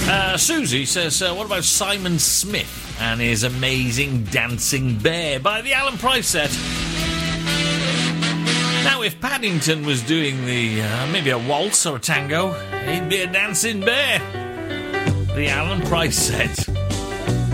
Susie says, what about Simon Smith and his amazing Dancing Bear by the Alan Price set? Now, if Paddington was doing the maybe a waltz or a tango, he'd be a dancing bear. The Alan Price set.